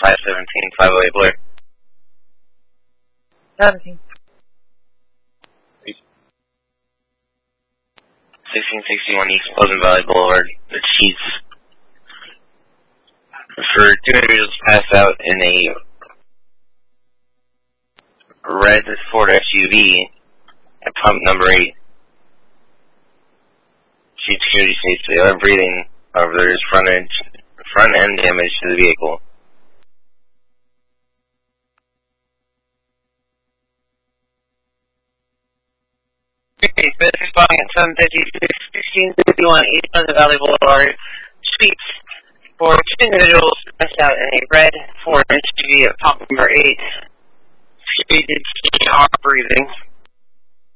517-508 Blair. 17. 1661 East Pleasant Valley Boulevard. The Chiefs. For 2 individuals passed out in a red Ford SUV at pump number 8. Chief security states they are breathing, however there is front end damage to the vehicle. Okay, best responding at 750-1651 East Pleasant Valley Boulevard, Suites, for 2 individuals passed out in a red Ford SUV at pump number 8. Security did see are breathing.